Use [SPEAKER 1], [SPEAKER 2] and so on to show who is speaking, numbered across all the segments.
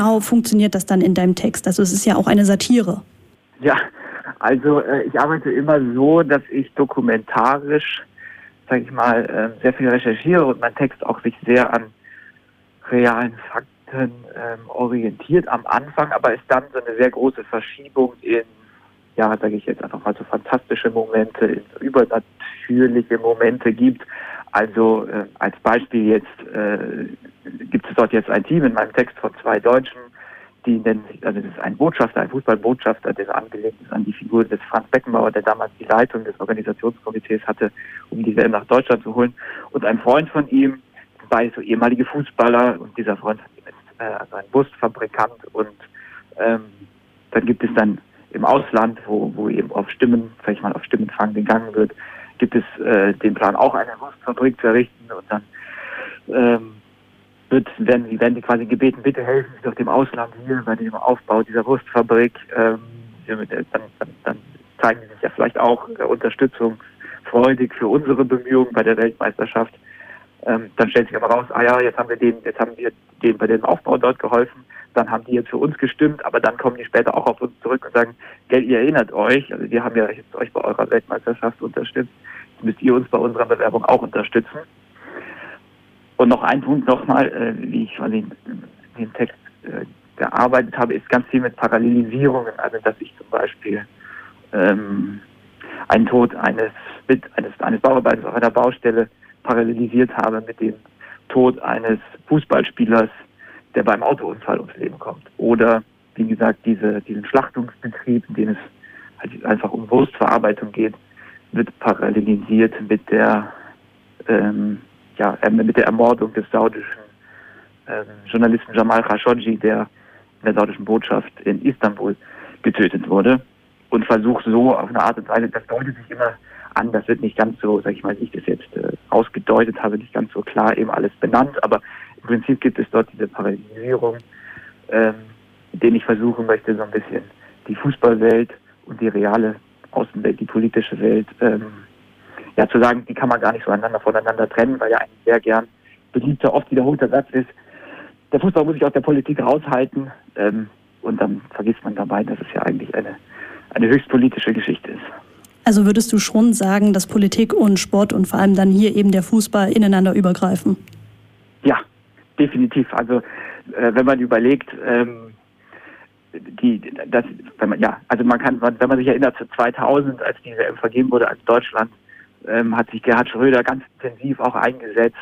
[SPEAKER 1] genau funktioniert das dann in deinem Text? Also es ist ja auch eine Satire.
[SPEAKER 2] Ja, also ich arbeite immer so, dass ich dokumentarisch, sage ich mal, sehr viel recherchiere und mein Text auch sich sehr an realen Fakten orientiert am Anfang, aber es dann so eine sehr große Verschiebung in, ja, sage ich jetzt einfach mal so fantastische Momente, in übernatürliche Momente gibt. Also als Beispiel jetzt gibt es dort jetzt ein Team in meinem Text von 2 Deutschen, die nennen sich, also das ist ein Botschafter, ein Fußballbotschafter, der angelegt ist an die Figur des Franz Beckenbauer, der damals die Leitung des Organisationskomitees hatte, um die WM nach Deutschland zu holen. Und ein Freund von ihm, beide so ehemalige Fußballer, und dieser Freund ist also ein Wurstfabrikant. Und dann gibt es dann im Ausland, wo eben auf Stimmen, vielleicht mal auf Stimmenfang gegangen wird, gibt es den Plan, auch eine Wurstfabrik zu errichten. Und dann werden die quasi gebeten, bitte helfen Sie doch dem Ausland hier bei dem Aufbau dieser Wurstfabrik. Dann zeigen Sie sich ja vielleicht auch unterstützungsfreudig für unsere Bemühungen bei der Weltmeisterschaft. Dann stellt sich aber raus, jetzt haben wir denen bei dem Aufbau dort geholfen, dann haben die jetzt für uns gestimmt, aber dann kommen die später auch auf uns zurück und sagen, gell, ihr erinnert euch, also wir haben ja jetzt euch bei eurer Weltmeisterschaft unterstützt, jetzt müsst ihr uns bei unserer Bewerbung auch unterstützen. Und noch ein Punkt nochmal, wie ich von dem Text gearbeitet habe, ist ganz viel mit Parallelisierungen, also dass ich zum Beispiel einen Tod eines Bauarbeiters auf einer Baustelle parallelisiert habe mit dem Tod eines Fußballspielers, der beim Autounfall ums Leben kommt. Oder, wie gesagt, diesen Schlachtungsbetrieb, in dem es halt einfach um Wurstverarbeitung geht, wird parallelisiert mit der Ermordung des saudischen Journalisten Jamal Khashoggi, der in der saudischen Botschaft in Istanbul getötet wurde. Und versucht so auf eine Art und Weise, das deutet sich immer an, das wird nicht ganz so, sag ich mal, wie ich das jetzt ausgedeutet habe, nicht ganz so klar eben alles benannt, aber im Prinzip gibt es dort diese Parallelisierung, in denen ich versuchen möchte, so ein bisschen die Fußballwelt und die reale Außenwelt, die politische Welt, zu sagen, die kann man gar nicht so voneinander trennen, weil ja ein sehr gern beliebter, oft wiederholter Satz ist, der Fußball muss sich aus der Politik raushalten, und dann vergisst man dabei, dass es ja eigentlich eine höchst politische Geschichte ist.
[SPEAKER 1] Also würdest du schon sagen, dass Politik und Sport und vor allem dann hier eben der Fußball ineinander übergreifen?
[SPEAKER 2] Ja, definitiv. Also wenn man überlegt, wenn man sich erinnert zu 2000, als die WM vergeben wurde als Deutschland, hat sich Gerhard Schröder ganz intensiv auch eingesetzt.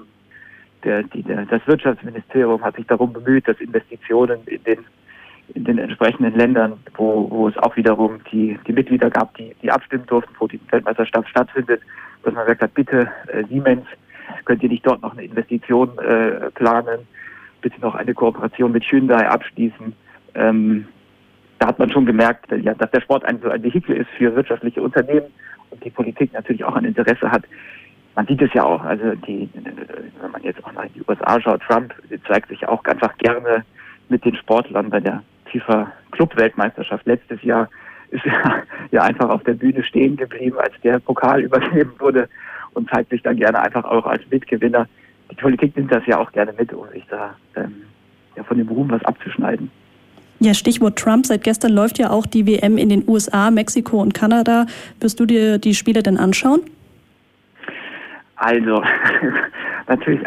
[SPEAKER 2] Das Wirtschaftsministerium hat sich darum bemüht, dass Investitionen in den entsprechenden Ländern, wo es auch wiederum die Mitglieder gab, die abstimmen durften, wo die Weltmeisterschaft stattfindet, dass man gesagt hat, bitte Siemens, könnt ihr nicht dort noch eine Investition planen, bitte noch eine Kooperation mit Hyundai abschließen. Da hat man schon gemerkt, dass der Sport ein Vehikel ist für wirtschaftliche Unternehmen und die Politik natürlich auch ein Interesse hat. Man sieht es ja auch, also wenn man jetzt auch mal in die USA schaut, Trump zeigt sich auch einfach gerne mit den Sportlern bei der FIFA-Club-Weltmeisterschaft letztes Jahr, ist ja einfach auf der Bühne stehen geblieben, als der Pokal übergeben wurde und zeigt sich dann gerne einfach auch als Mitgewinner. Die Politik nimmt das ja auch gerne mit, um sich da von dem Ruhm was abzuschneiden.
[SPEAKER 1] Ja, Stichwort Trump. Seit gestern läuft ja auch die WM in den USA, Mexiko und Kanada. Wirst du dir die Spiele denn
[SPEAKER 2] anschauen? Also, natürlich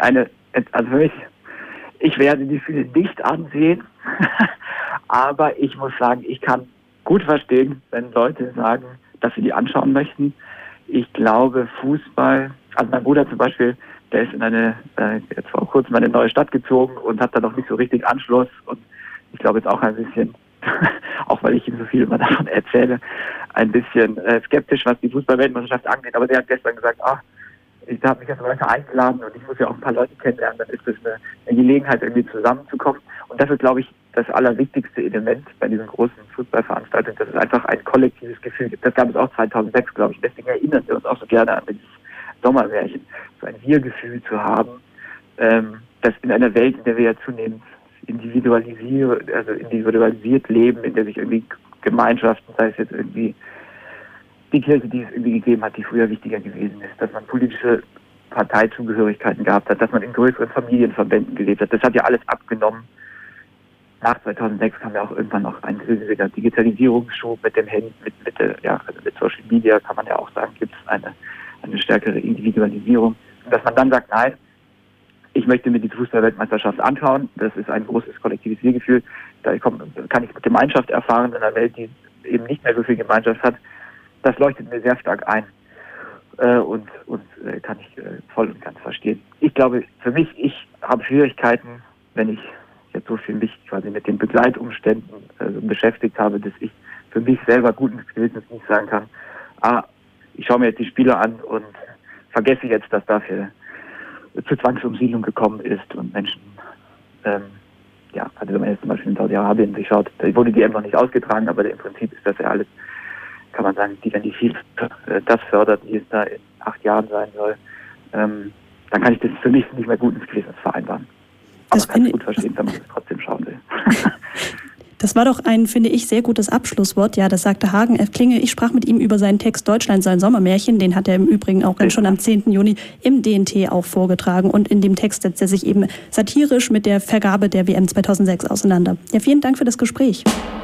[SPEAKER 2] ich werde die Spiele nicht ansehen, aber ich muss sagen, ich kann gut verstehen, wenn Leute sagen, dass sie die anschauen möchten. Ich glaube, Fußball, also mein Bruder zum Beispiel, der ist jetzt vor kurzem in eine neue Stadt gezogen und hat da noch nicht so richtig Anschluss und ich glaube jetzt auch ein bisschen, auch weil ich ihm so viel immer davon erzähle, ein bisschen skeptisch, was die Fußball-Weltmeisterschaft angeht, aber der hat gestern gesagt, ich habe mich jetzt Leute eingeladen und ich muss ja auch ein paar Leute kennenlernen, dann ist das eine Gelegenheit, irgendwie zusammenzukommen. Und das ist, glaube ich, das allerwichtigste Element bei diesen großen Fußballveranstaltungen, dass es einfach ein kollektives Gefühl gibt. Das gab es auch 2006, glaube ich. Deswegen erinnern wir uns auch so gerne an dieses Sommermärchen, so ein Wir-Gefühl zu haben, dass in einer Welt, in der wir ja zunehmend individualisiert leben, in der sich irgendwie Gemeinschaften, sei es jetzt irgendwie die Kirche, die es irgendwie gegeben hat, die früher wichtiger gewesen ist, dass man politische Parteizugehörigkeiten gehabt hat, dass man in größeren Familienverbänden gelebt hat. Das hat ja alles abgenommen, nach 2006 kam ja auch irgendwann noch ein riesiger Digitalisierungsschub mit dem Handy, also mit Social Media kann man ja auch sagen, gibt es eine stärkere Individualisierung. Und dass man dann sagt, nein, ich möchte mir die Fußball-Weltmeisterschaft anschauen, das ist ein großes kollektives Wir-Gefühl, kann ich Gemeinschaft erfahren in einer Welt, die eben nicht mehr so viel Gemeinschaft hat, das leuchtet mir sehr stark ein und kann ich voll und ganz verstehen. Ich glaube, für mich, ich habe Schwierigkeiten, wenn ich jetzt so viel mich quasi mit den Begleitumständen beschäftigt habe, dass ich für mich selber guten Gewissens nicht sagen kann, ich schaue mir jetzt die Spiele an und vergesse jetzt, dass dafür zur Zwangsumsiedlung gekommen ist und Menschen, also wenn man jetzt zum Beispiel in Saudi-Arabien sich schaut, da wurde die EM noch nicht ausgetragen, aber im Prinzip ist das ja alles, kann man sagen, wenn die viel das fördert, wie es da in 8 Jahren sein soll, dann kann ich das für mich nicht mehr gut ins Gewissens vereinbaren. Aber man kann es gut verstehen, wenn man es trotzdem schauen will.
[SPEAKER 1] Das war doch ein, finde ich, sehr gutes Abschlusswort. Ja, das sagte Hagen F. Klinge. Ich sprach mit ihm über seinen Text Deutschland sein Sommermärchen. Den hat er im Übrigen auch schon am 10. Juni im DNT auch vorgetragen. Und in dem Text setzt er sich eben satirisch mit der Vergabe der WM 2006 auseinander. Ja, vielen Dank für das Gespräch.